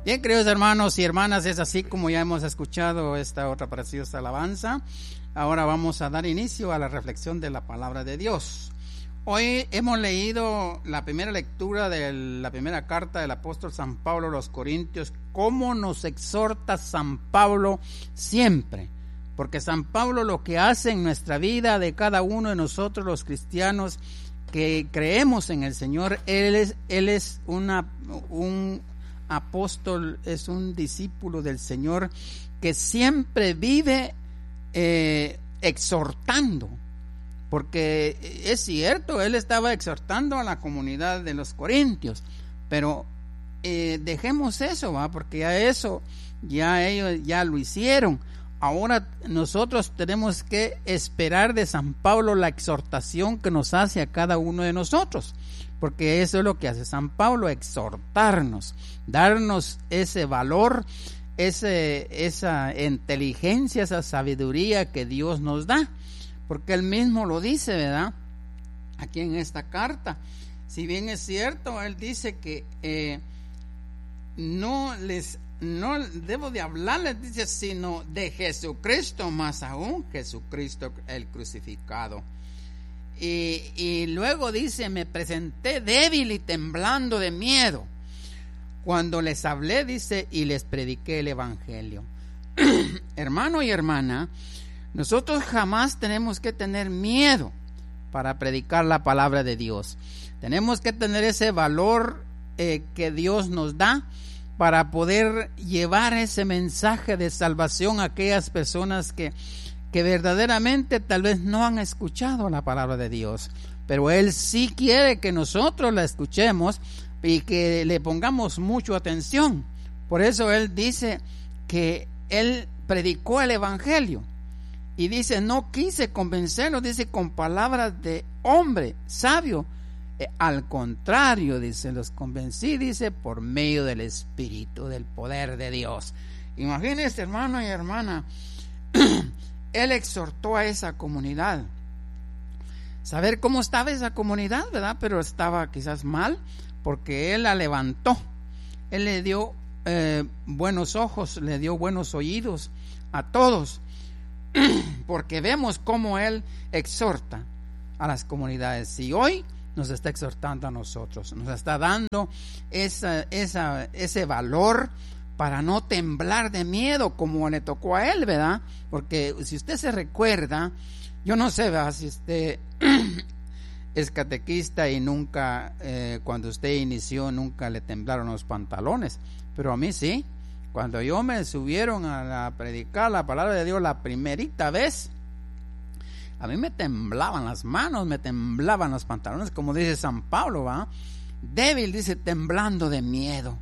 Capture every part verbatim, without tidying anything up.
Bien, queridos hermanos y hermanas, es así como ya hemos escuchado esta otra preciosa alabanza. Ahora vamos a dar inicio a la reflexión de la palabra de Dios. Hoy hemos leído la primera lectura de la primera carta del apóstol San Pablo a los Corintios, cómo nos exhorta San Pablo siempre. Porque San Pablo lo que hace en nuestra vida de cada uno de nosotros los cristianos que creemos en el Señor, Él es, él es una, un apóstol, es un discípulo del Señor que siempre vive eh, exhortando. Porque es cierto, él estaba exhortando a la comunidad de los Corintios, pero eh, dejemos eso, ¿va? Porque ya eso, ya ellos ya lo hicieron. Ahora nosotros tenemos que esperar de San Pablo la exhortación que nos hace a cada uno de nosotros, porque eso es lo que hace San Pablo, exhortarnos, darnos ese valor, ese, esa inteligencia, esa sabiduría que Dios nos da, porque él mismo lo dice, ¿verdad? Aquí en esta carta, si bien es cierto, él dice que eh, no les no debo de hablarles, dice, sino de Jesucristo, más aún Jesucristo el crucificado. Y, y luego dice, me presenté débil y temblando de miedo cuando les hablé, dice, y les prediqué el evangelio. Hermano y hermana, nosotros jamás tenemos que tener miedo para predicar la palabra de Dios. Tenemos que tener ese valor eh, que Dios nos da para poder llevar ese mensaje de salvación a aquellas personas que, que verdaderamente tal vez no han escuchado la palabra de Dios, pero Él sí quiere que nosotros la escuchemos y que le pongamos mucha atención. Por eso Él dice que Él predicó el evangelio y dice, no quise convencerlos, dice, con palabras de hombre sabio. Al contrario, dice, los convencí, dice, por medio del Espíritu, del poder de Dios. Imagínense, hermano y hermana, él exhortó a esa comunidad. Saber cómo estaba esa comunidad, ¿verdad? Pero estaba quizás mal, porque él la levantó. Él le dio eh, buenos ojos, le dio buenos oídos a todos, porque vemos cómo él exhorta a las comunidades. Y hoy nos está exhortando a nosotros, nos está dando esa, esa, ese valor para no temblar de miedo como le tocó a él, ¿verdad? Porque si usted se recuerda, yo no sé, ¿verdad? Si usted es catequista y nunca, eh, cuando usted inició, nunca le temblaron los pantalones, pero a mí sí. Cuando yo me subieron a, a predicar la palabra de Dios la primerita vez, a mí me temblaban las manos, me temblaban los pantalones, como dice San Pablo, ¿va? Débil, dice, temblando de miedo.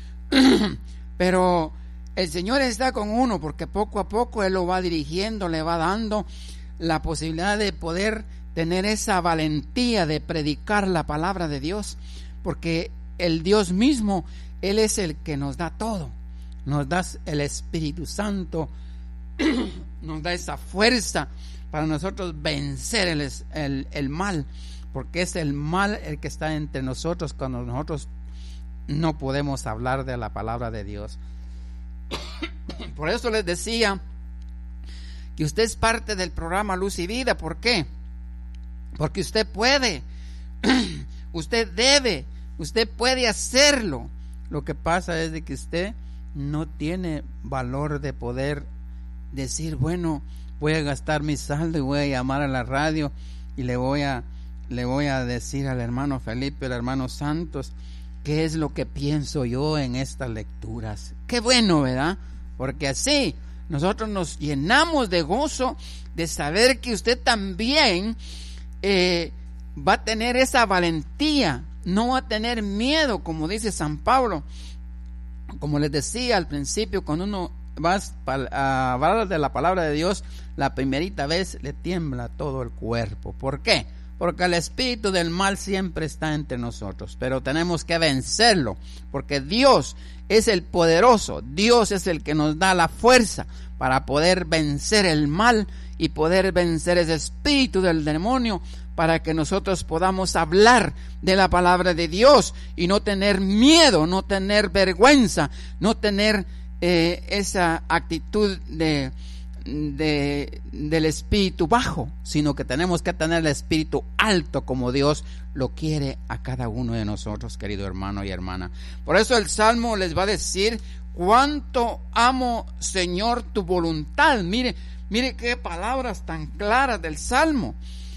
Pero el Señor está con uno, porque poco a poco Él lo va dirigiendo, le va dando la posibilidad de poder tener esa valentía de predicar la palabra de Dios, porque el Dios mismo, Él es el que nos da todo. Nos da el Espíritu Santo, nos da esa fuerza para nosotros vencer el, el, el mal, porque es el mal el que está entre nosotros cuando nosotros no podemos hablar de la palabra de Dios. Por eso les decía que usted es parte del programa Luz y Vida. ¿Por qué? Porque usted puede, usted debe, usted puede hacerlo. Lo que pasa es de que usted no tiene valor de poder decir, bueno, voy a gastar mi saldo y voy a llamar a la radio y le voy a le voy a decir al hermano Felipe, al hermano Santos, qué es lo que pienso yo en estas lecturas. Qué bueno, ¿verdad? Porque así nosotros nos llenamos de gozo de saber que usted también eh, va a tener esa valentía, no va a tener miedo, como dice San Pablo. Como les decía al principio, cuando uno vas a hablar de la palabra de Dios la primerita vez, le tiembla todo el cuerpo. ¿Por qué? Porque el espíritu del mal siempre está entre nosotros, pero tenemos que vencerlo, porque Dios es el poderoso, Dios es el que nos da la fuerza para poder vencer el mal y poder vencer ese espíritu del demonio, para que nosotros podamos hablar de la palabra de Dios y no tener miedo, no tener vergüenza, no tener eh, esa actitud de, de del espíritu bajo, sino que tenemos que tener el espíritu alto como Dios lo quiere a cada uno de nosotros, querido hermano y hermana. Por eso el Salmo les va a decir: cuánto amo, Señor, tu voluntad. Mire, mire qué palabras tan claras del Salmo.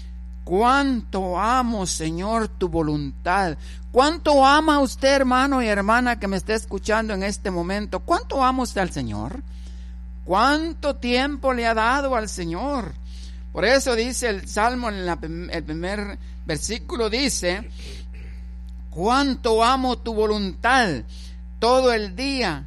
Cuánto amo, Señor, tu voluntad. Cuánto ama usted, hermano y hermana que me esté escuchando en este momento. Cuánto ama usted al Señor. Cuánto tiempo le ha dado al Señor. Por eso dice el Salmo en la, el primer versículo, dice: cuánto amo tu voluntad. Todo el día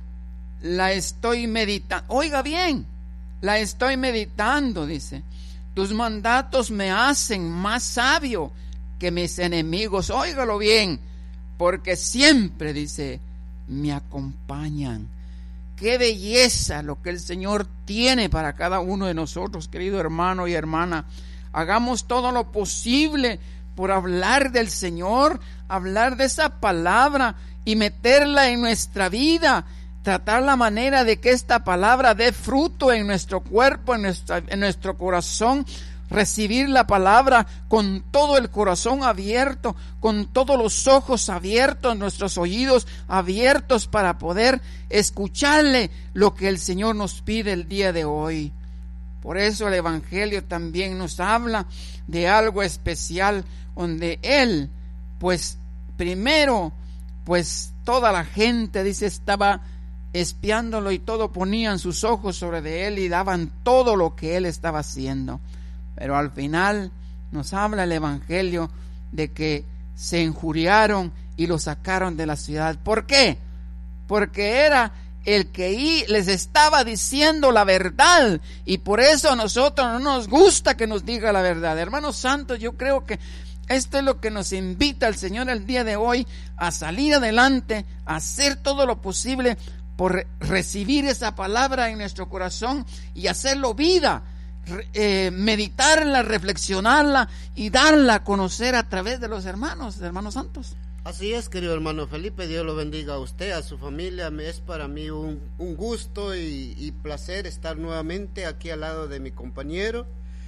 la estoy meditando. Oiga bien, la estoy meditando, dice. Tus mandatos me hacen más sabio que mis enemigos. Óigalo bien, porque siempre, dice, me acompañan. Qué belleza lo que el Señor tiene para cada uno de nosotros, querido hermano y hermana. Hagamos todo lo posible por hablar del Señor, hablar de esa palabra y meterla en nuestra vida. Tratar la manera de que esta palabra dé fruto en nuestro cuerpo, en, nuestra, en nuestro corazón. Recibir la palabra con todo el corazón abierto, con todos los ojos abiertos, nuestros oídos abiertos para poder escucharle lo que el Señor nos pide el día de hoy. Por eso el Evangelio también nos habla de algo especial, donde Él, pues primero, pues toda la gente, dice, estaba espiándolo y todo ponían sus ojos sobre de él y daban todo lo que él estaba haciendo. Pero al final nos habla el Evangelio de que se injuriaron y lo sacaron de la ciudad. ¿Por qué? Porque era el que les estaba diciendo la verdad, y por eso a nosotros no nos gusta que nos diga la verdad. Hermanos santos, yo creo que esto es lo que nos invita el Señor el día de hoy, a salir adelante, a hacer todo lo posible por recibir esa palabra en nuestro corazón y hacerlo vida, eh, meditarla, reflexionarla y darla a conocer a través de los hermanos, hermanos santos. Así es, querido hermano Felipe, Dios lo bendiga a usted, a su familia. Es para mí un, un gusto y, y placer estar nuevamente aquí al lado de mi compañero,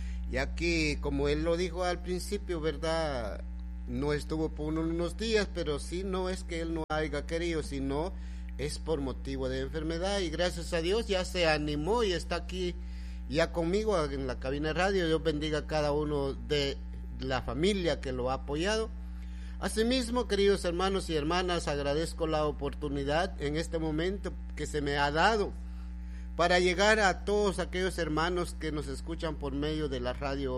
ya que, como él lo dijo al principio, verdad, no estuvo por unos días, pero sí, no es que él no haya querido, sino es por motivo de enfermedad, y gracias a Dios ya se animó y está aquí ya conmigo en la cabina de radio. Dios bendiga a cada uno de la familia que lo ha apoyado. Asimismo, queridos hermanos y hermanas, agradezco la oportunidad en este momento que se me ha dado para llegar a todos aquellos hermanos que nos escuchan por medio de la radio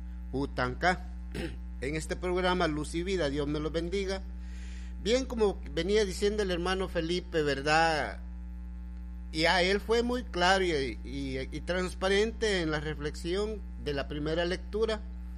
Utancá, en este programa Luz y Vida. Dios me los bendiga. Bien, como venía diciendo el hermano Felipe, ¿verdad? Y a él fue muy claro y, y, y transparente en la reflexión de la primera lectura,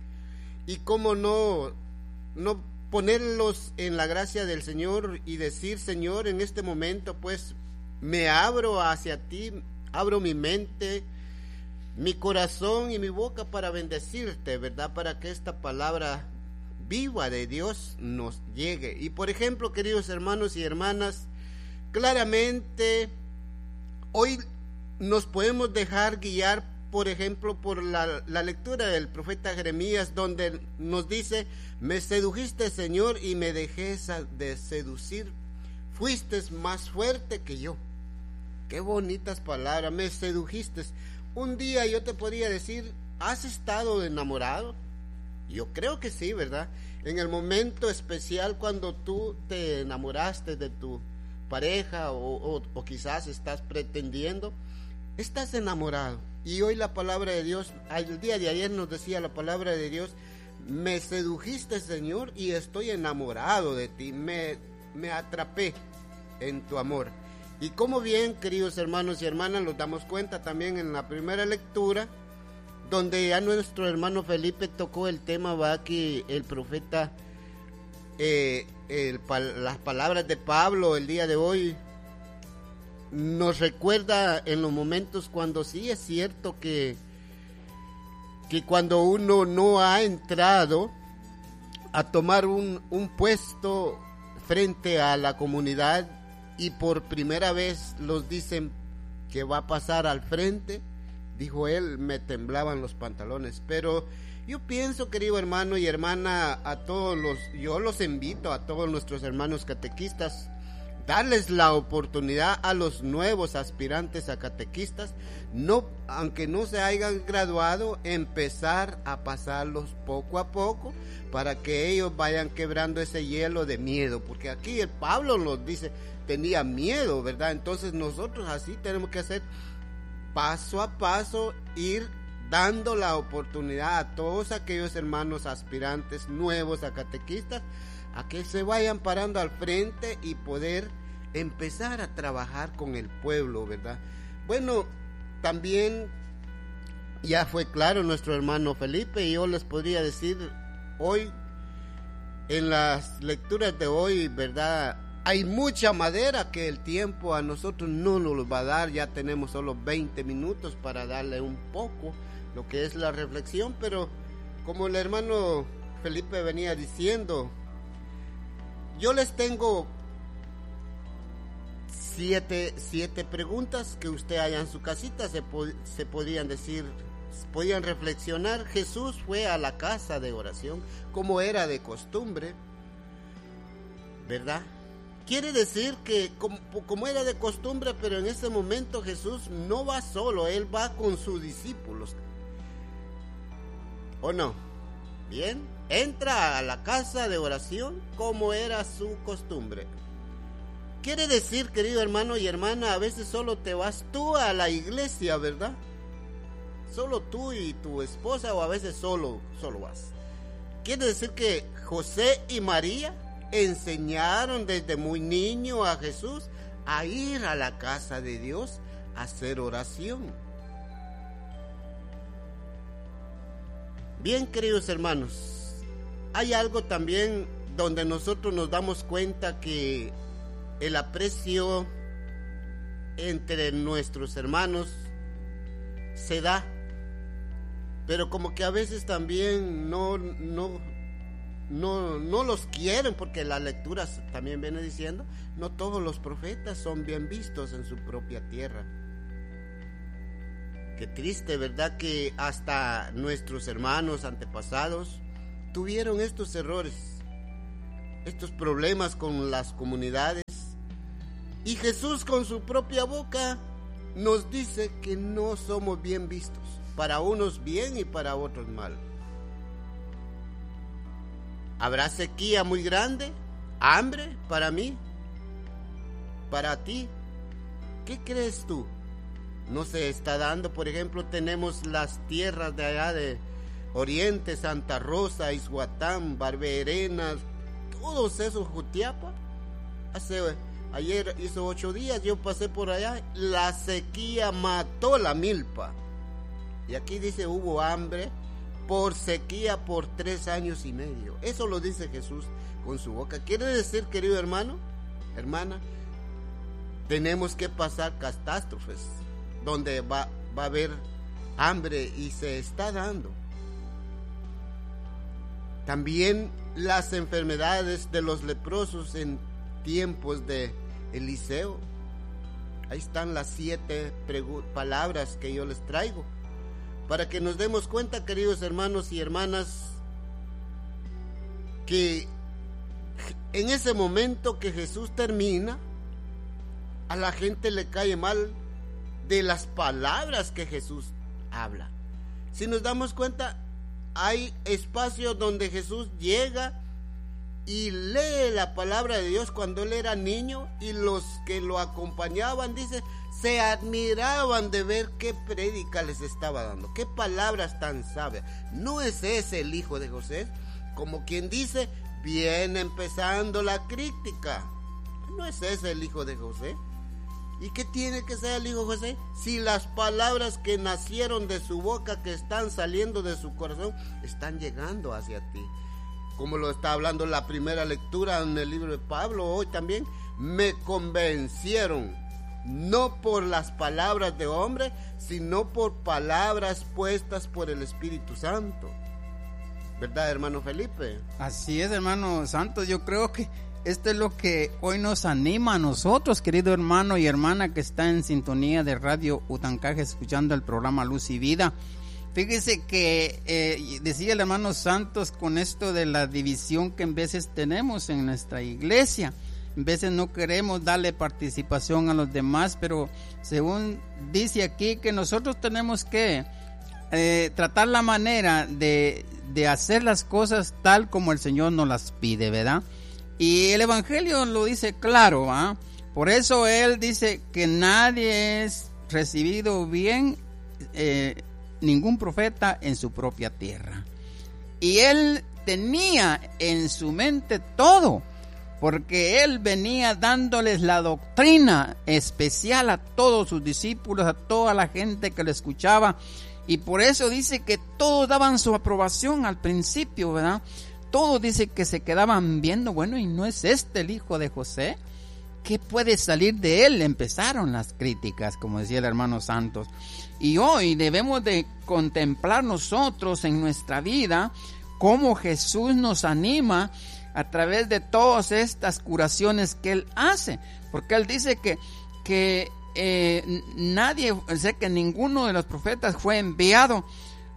y cómo no, no ponerlos en la gracia del Señor y decir: Señor, en este momento pues me abro hacia ti, abro mi mente, mi corazón y mi boca para bendecirte, ¿verdad? Para que esta palabra viva de Dios nos llegue. Y por ejemplo, queridos hermanos y hermanas, claramente hoy nos podemos dejar guiar, por ejemplo, por la, la lectura del profeta Jeremías, donde nos dice: me sedujiste, Señor, y me dejé de seducir, fuiste más fuerte que yo. Qué bonitas palabras, me sedujiste. Un día yo te podría decir: ¿has estado enamorado? Yo creo que sí, ¿verdad? En el momento especial cuando tú te enamoraste de tu pareja, o, o, o quizás estás pretendiendo, estás enamorado. Y hoy la palabra de Dios, el día de ayer nos decía la palabra de Dios: me sedujiste, Señor, y estoy enamorado de ti, me, me atrapé en tu amor. Y como bien, queridos hermanos y hermanas, nos damos cuenta también en la primera lectura, donde ya nuestro hermano Felipe tocó el tema, va, que el profeta, eh, el, las palabras de Pablo el día de hoy nos recuerda en los momentos cuando sí es cierto que, que cuando uno no ha entrado a tomar un, un puesto frente a la comunidad y por primera vez los dicen que va a pasar al frente, dijo él, me temblaban los pantalones. Pero yo pienso, querido hermano y hermana, a todos los, yo los invito a todos nuestros hermanos catequistas, darles la oportunidad a los nuevos aspirantes a catequistas, no, aunque no se hayan graduado, empezar a pasarlos poco a poco para que ellos vayan quebrando ese hielo de miedo, porque aquí el Pablo nos dice, tenía miedo, ¿verdad? Entonces nosotros así tenemos que hacer paso a paso, ir dando la oportunidad a todos aquellos hermanos aspirantes nuevos a catequistas a que se vayan parando al frente y poder empezar a trabajar con el pueblo, ¿verdad? Bueno, también ya fue claro nuestro hermano Felipe, y yo les podría decir hoy, en las lecturas de hoy, ¿verdad? Hay mucha madera que el tiempo a nosotros no nos va a dar, ya tenemos solo veinte minutos para darle un poco lo que es la reflexión, pero como el hermano Felipe venía diciendo, yo les tengo siete, siete preguntas que usted haya en su casita, se, se podían decir, podían reflexionar. Jesús fue a la casa de oración como era de costumbre, ¿verdad? Quiere decir que como, como era de costumbre, pero en ese momento Jesús no va solo, Él va con sus discípulos. ¿O no? Bien, entra a la casa de oración como era su costumbre. Quiere decir, querido hermano y hermana, a veces solo te vas tú a la iglesia, ¿verdad? Solo tú y tu esposa, o a veces solo, solo vas. Quiere decir que José y María enseñaron desde muy niño a Jesús a ir a la casa de Dios a hacer oración. Bien, queridos hermanos, hay algo también donde nosotros nos damos cuenta que el aprecio entre nuestros hermanos se da, pero como que a veces también no, no, no, no los quieren, porque las lecturas también viene diciendo, no todos los profetas son bien vistos en su propia tierra. Qué triste, ¿verdad? Que hasta nuestros hermanos antepasados tuvieron estos errores, estos problemas con las comunidades. Y Jesús con su propia boca nos dice que no somos bien vistos, para unos bien y para otros mal. ¿Habrá sequía muy grande? ¿Hambre para mí? ¿Para ti? ¿Qué crees tú? No se está dando. Por ejemplo, tenemos las tierras de allá de Oriente, Santa Rosa, Izhuatán, Barberenas, todos esos, Jutiapa. Hace, ayer hizo ocho días, yo pasé por allá, la sequía mató la milpa. Y aquí dice, hubo hambre por sequía por tres años y medio. Eso lo dice Jesús con su boca. Quiere decir, querido hermano, hermana, tenemos que pasar catástrofes, donde va, va a haber hambre, y se está dando. También las enfermedades de los leprosos en tiempos de Eliseo. Ahí están las siete palabras que yo les traigo, para que nos demos cuenta, queridos hermanos y hermanas, que en ese momento que Jesús termina, a la gente le cae mal de las palabras que Jesús habla. Si nos damos cuenta, hay espacios donde Jesús llega y lee la palabra de Dios cuando él era niño, y los que lo acompañaban, dice, se admiraban de ver qué prédica les estaba dando, qué palabras tan sabias. ¿No es ese el hijo de José? Como quien dice, viene empezando la crítica. ¿No es ese el hijo de José? ¿Y qué tiene que ser el hijo de José? Si las palabras que nacieron de su boca, que están saliendo de su corazón, están llegando hacia ti. Como lo está hablando la primera lectura en el libro de Pablo hoy también, me convencieron, no por las palabras de hombre, sino por palabras puestas por el Espíritu Santo. ¿Verdad, hermano Felipe? Así es, hermano Santos. Yo creo que esto es lo que hoy nos anima a nosotros, querido hermano y hermana que está en sintonía de Radio Utancaje, escuchando el programa Luz y Vida. Fíjese que eh, decía el hermano Santos con esto de la división que en veces tenemos en nuestra iglesia. En veces no queremos darle participación a los demás, pero según dice aquí que nosotros tenemos que eh, tratar la manera de, de hacer las cosas tal como el Señor nos las pide, ¿verdad? Y el Evangelio lo dice claro, ¿ah? Por eso Él dice que nadie es recibido bien, eh, ningún profeta en su propia tierra. Y Él tenía en su mente todo, porque Él venía dándoles la doctrina especial a todos sus discípulos, a toda la gente que lo escuchaba, y por eso dice que todos daban su aprobación al principio, ¿verdad? Todos dice que se quedaban viendo, bueno, ¿y no es este el hijo de José? ¿Qué puede salir de él? Empezaron las críticas, como decía el hermano Santos. Y hoy debemos de contemplar nosotros en nuestra vida cómo Jesús nos anima a través de todas estas curaciones que Él hace. Porque Él dice que, que eh, nadie, o sea, que ninguno de los profetas fue enviado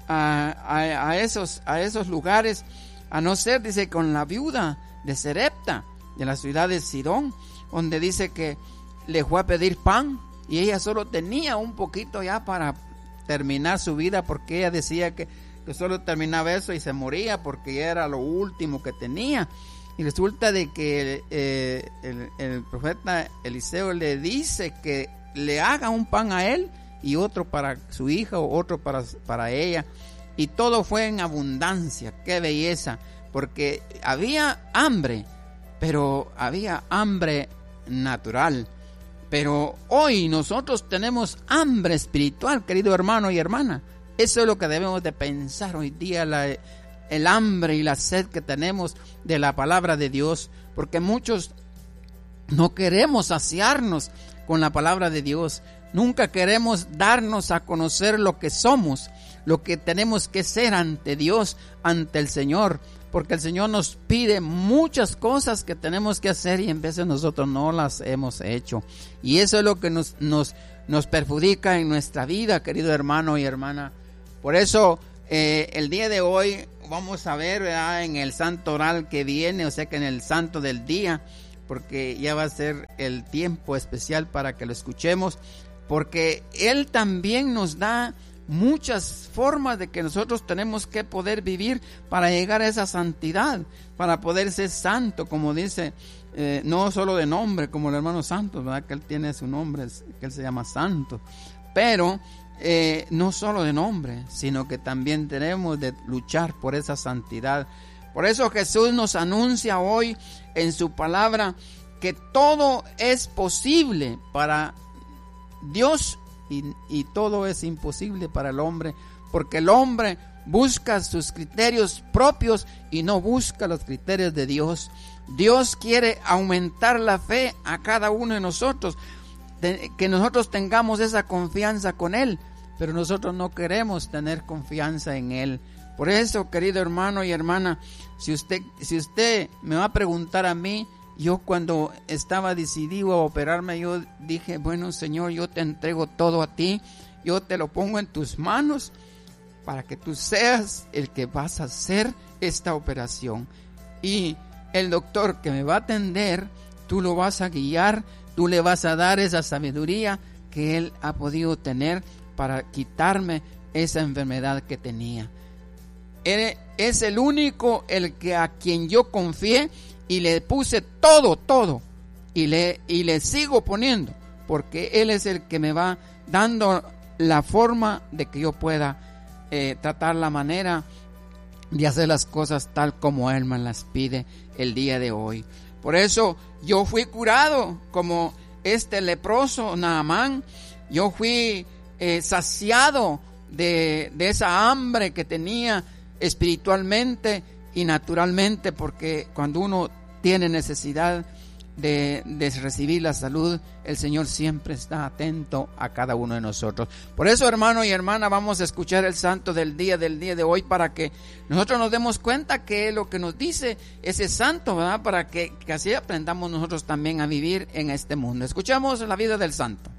a, a, a, esos, a esos lugares, a no ser, dice, con la viuda de Serepta, de la ciudad de Sidón, donde dice que le fue a pedir pan y ella solo tenía un poquito ya para terminar su vida, porque ella decía que, que solo terminaba eso y se moría porque ya era lo último que tenía. Y resulta de que eh, el, el profeta Eliseo le dice que le haga un pan a él y otro para su hija o otro para, para ella. Y todo fue en abundancia. ¡Qué belleza! Porque había hambre, pero había hambre natural. Pero hoy nosotros tenemos hambre espiritual, querido hermano y hermana. Eso es lo que debemos de pensar hoy día, la, el hambre y la sed que tenemos de la palabra de Dios. Porque muchos no queremos saciarnos con la palabra de Dios. Nunca queremos darnos a conocer lo que somos, lo que tenemos que ser ante Dios, ante el Señor, porque el Señor nos pide muchas cosas que tenemos que hacer y en veces nosotros no las hemos hecho. Y eso es lo que nos, nos, nos perjudica en nuestra vida, querido hermano y hermana. Por eso eh, el día de hoy vamos a ver, ¿verdad?, en el santo oral que viene, o sea que en el santo del día, porque ya va a ser el tiempo especial para que lo escuchemos, porque Él también nos da muchas formas de que nosotros tenemos que poder vivir para llegar a esa santidad, para poder ser santo, como dice, eh, no solo de nombre, como el hermano Santos, ¿verdad?, que él tiene su nombre, que él se llama santo, pero eh, no solo de nombre, sino que también tenemos de luchar por esa santidad. Por eso Jesús nos anuncia hoy en su palabra que todo es posible para Dios y, y todo es imposible para el hombre, porque el hombre busca sus criterios propios y no busca los criterios de Dios. Dios quiere aumentar la fe a cada uno de nosotros, de, que nosotros tengamos esa confianza con Él, pero nosotros no queremos tener confianza en Él. Por eso, querido hermano y hermana, si usted, si usted me va a preguntar a mí, yo cuando estaba decidido a operarme, yo dije, bueno, Señor, yo te entrego todo a ti, yo te lo pongo en tus manos para que tú seas el que vas a hacer esta operación. Y el doctor que me va a atender, tú lo vas a guiar, tú le vas a dar esa sabiduría que él ha podido tener para quitarme esa enfermedad que tenía. Él es el único el que a quien yo confié y le puse todo, todo, y le, y le sigo poniendo, porque Él es el que me va dando la forma de que yo pueda eh, tratar la manera de hacer las cosas tal como Él me las pide el día de hoy. Por eso yo fui curado como este leproso Naamán. Yo fui eh, saciado de, de esa hambre que tenía espiritualmente y naturalmente, porque cuando uno tiene necesidad, de, de recibir la salud, el Señor siempre está atento a cada uno de nosotros. Por eso, hermano y hermana, vamos a escuchar el santo del día del día de hoy para que nosotros nos demos cuenta que lo que nos dice ese santo, ¿verdad? Para que, que así aprendamos nosotros también a vivir en este mundo. Escuchamos la vida del santo.